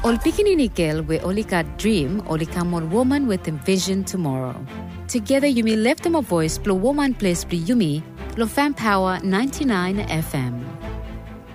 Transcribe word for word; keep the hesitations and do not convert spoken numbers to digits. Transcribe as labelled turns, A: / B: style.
A: Ol pikini we only got dream, only come on woman with a vision tomorrow. Together you may lift them a voice, blow woman place, be yumi, blow fan power ninety-nine F M.